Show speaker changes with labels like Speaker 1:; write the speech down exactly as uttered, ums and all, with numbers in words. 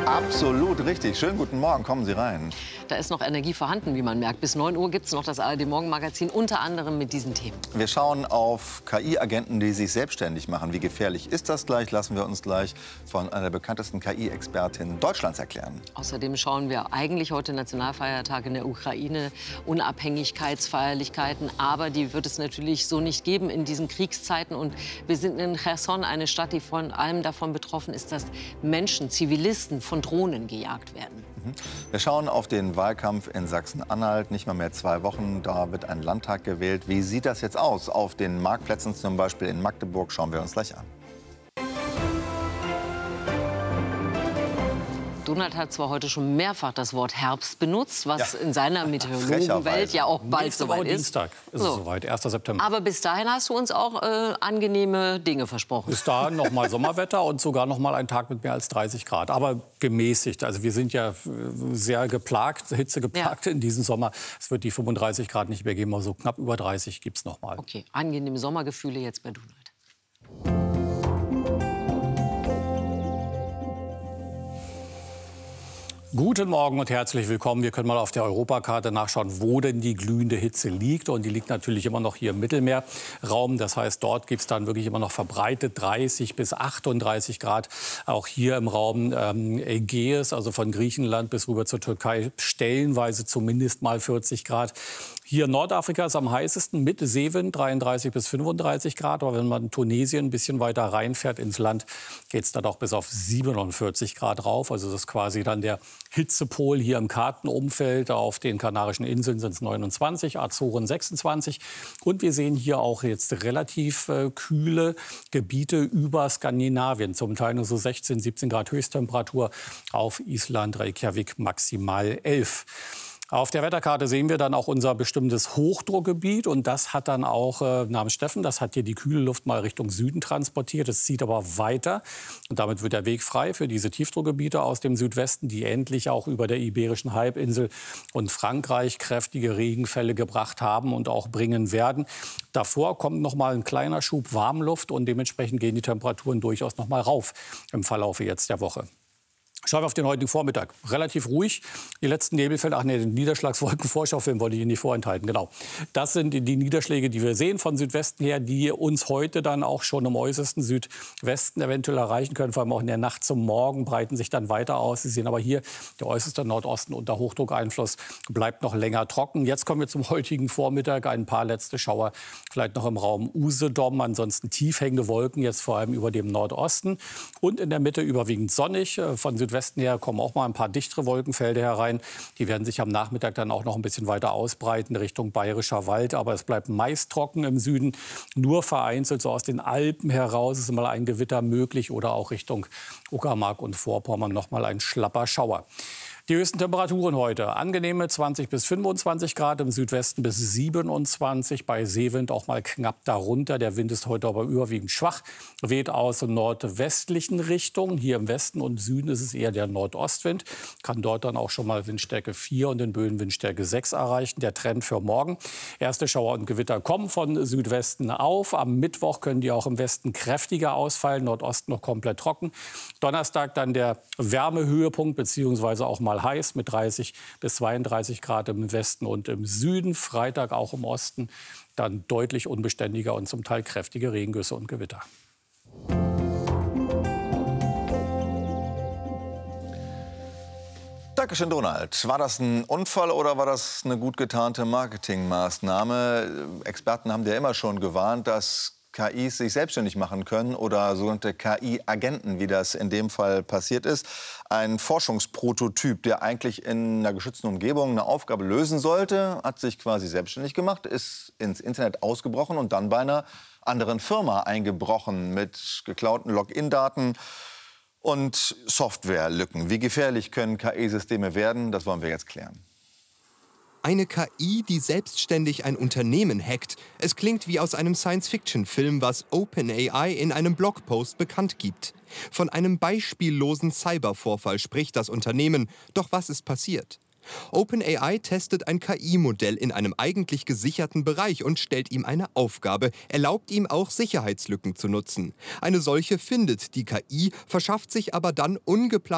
Speaker 1: Absolut richtig. Schönen guten Morgen, kommen Sie rein.
Speaker 2: Da ist noch Energie vorhanden, wie man merkt. Bis neun Uhr gibt es noch das A R D-Morgenmagazin, unter anderem mit diesen Themen.
Speaker 1: Wir schauen auf K I-Agenten, die sich selbstständig machen. Wie gefährlich ist das gleich? Lassen wir uns gleich von einer der bekanntesten K I-Expertinnen Deutschlands erklären.
Speaker 2: Außerdem schauen wir eigentlich heute Nationalfeiertag in der Ukraine, Unabhängigkeitsfeierlichkeiten. Aber die wird es natürlich so nicht geben in diesen Kriegszeiten. Und wir sind in Cherson, eine Stadt, die von allem davon betroffen ist, dass Menschen, Zivilisten von Drohnen gejagt werden.
Speaker 1: Wir schauen auf den Wahlkampf in Sachsen-Anhalt. Nicht mal mehr zwei Wochen, da wird ein Landtag gewählt. Wie sieht das jetzt aus? Auf den Marktplätzen zum Beispiel in Magdeburg schauen wir uns gleich an.
Speaker 2: Donald hat zwar heute schon mehrfach das Wort Herbst benutzt, was
Speaker 1: ja.
Speaker 2: in seiner Meteorologenwelt ja auch bald
Speaker 3: Nächste
Speaker 2: soweit
Speaker 3: Woche
Speaker 2: ist.
Speaker 3: Dienstag ist
Speaker 2: so.
Speaker 3: es soweit, erster September.
Speaker 2: Aber bis dahin hast du uns auch äh, angenehme Dinge versprochen.
Speaker 3: Bis dahin noch mal Sommerwetter und sogar noch mal ein Tag mit mehr als dreißig Grad. Aber gemäßigt. Also wir sind ja sehr geplagt, hitzegeplagt ja. in diesem Sommer. Es wird die fünfunddreißig Grad nicht mehr geben, aber so knapp über dreißig gibt es noch mal.
Speaker 2: Okay, angenehme Sommergefühle jetzt bei Donald.
Speaker 3: Guten Morgen und herzlich willkommen. Wir können mal auf der Europakarte nachschauen, wo denn die glühende Hitze liegt. Und die liegt natürlich immer noch hier im Mittelmeerraum. Das heißt, dort gibt es dann wirklich immer noch verbreitet dreißig bis achtunddreißig Grad. Auch hier im Raum ähm, Ägäis, also von Griechenland bis rüber zur Türkei, stellenweise zumindest mal vierzig Grad. Hier Nordafrika ist am heißesten mit Seewind, dreiunddreißig bis fünfunddreißig Grad. Aber wenn man Tunesien ein bisschen weiter reinfährt ins Land, geht es dann auch bis auf siebenundvierzig Grad rauf. Also das ist quasi dann der Hitzepol hier im Kartenumfeld. Auf den Kanarischen Inseln sind es neunundzwanzig, Azoren sechsundzwanzig. Und wir sehen hier auch jetzt relativ äh, kühle Gebiete über Skandinavien. Zum Teil nur so sechzehn, siebzehn Grad Höchsttemperatur. Auf Island, Reykjavik maximal elf. Auf der Wetterkarte sehen wir dann auch unser bestimmtes Hochdruckgebiet. Und das hat dann auch äh, namens Steffen, das hat hier die kühle Luft mal Richtung Süden transportiert. Es zieht aber weiter. Und damit wird der Weg frei für diese Tiefdruckgebiete aus dem Südwesten, die endlich auch über der Iberischen Halbinsel und Frankreich kräftige Regenfälle gebracht haben und auch bringen werden. Davor kommt noch mal ein kleiner Schub Warmluft und dementsprechend gehen die Temperaturen durchaus noch mal rauf im Verlaufe jetzt der Woche. Schauen wir auf den heutigen Vormittag. Relativ ruhig. Die letzten Nebelfelder, ach nee, den Niederschlagswolkenvorschaufilm wollte ich Ihnen nicht vorenthalten. Genau. Das sind die Niederschläge, die wir sehen von Südwesten her, die uns heute dann auch schon im äußersten Südwesten eventuell erreichen können. Vor allem auch in der Nacht zum Morgen breiten sich dann weiter aus. Sie sehen aber hier, der äußerste Nordosten unter Hochdruckeinfluss bleibt noch länger trocken. Jetzt kommen wir zum heutigen Vormittag. Ein paar letzte Schauer vielleicht noch im Raum Usedom. Ansonsten tief hängende Wolken, jetzt vor allem über dem Nordosten. Und in der Mitte überwiegend sonnig. Von Südwesten Westen her kommen auch mal ein paar dichtere Wolkenfelder herein. Die werden sich am Nachmittag dann auch noch ein bisschen weiter ausbreiten Richtung Bayerischer Wald. Aber es bleibt meist trocken im Süden. Nur vereinzelt so aus den Alpen heraus ist mal ein Gewitter möglich oder auch Richtung Uckermark und Vorpommern noch mal ein schlapper Schauer. Die höchsten Temperaturen heute. Angenehme zwanzig bis fünfundzwanzig Grad, im Südwesten bis siebenundzwanzig. Bei Seewind auch mal knapp darunter. Der Wind ist heute aber überwiegend schwach. Weht aus nordwestlichen Richtungen. Hier im Westen und Süden ist es eher der Nordostwind. Kann dort dann auch schon mal Windstärke vier und in Böen Windstärke sechs erreichen. Der Trend für morgen. Erste Schauer und Gewitter kommen von Südwesten auf. Am Mittwoch können die auch im Westen kräftiger ausfallen. Nordosten noch komplett trocken. Donnerstag dann der Wärmehöhepunkt beziehungsweise auch mal heiß mit dreißig bis zweiunddreißig Grad im Westen und im Süden. Freitag auch im Osten dann deutlich unbeständiger und zum Teil kräftige Regengüsse und Gewitter.
Speaker 1: Dankeschön, Donald. War das ein Unfall oder war das eine gut getarnte Marketingmaßnahme? Experten haben ja immer schon gewarnt, dass K Is sich selbstständig machen können oder sogenannte K I-Agenten, wie das in dem Fall passiert ist. Ein Forschungsprototyp, der eigentlich in einer geschützten Umgebung eine Aufgabe lösen sollte, hat sich quasi selbstständig gemacht, ist ins Internet ausgebrochen und dann bei einer anderen Firma eingebrochen mit geklauten Login-Daten und Softwarelücken. Wie gefährlich können K I-Systeme werden, das wollen wir jetzt klären.
Speaker 4: Eine K I, die selbstständig ein Unternehmen hackt. Es klingt wie aus einem Science-Fiction-Film, was OpenAI in einem Blogpost bekannt gibt. Von einem beispiellosen Cybervorfall spricht das Unternehmen. Doch was ist passiert? OpenAI testet ein K I-Modell in einem eigentlich gesicherten Bereich und stellt ihm eine Aufgabe, erlaubt ihm auch Sicherheitslücken zu nutzen. Eine solche findet die K I, verschafft sich aber dann ungeplant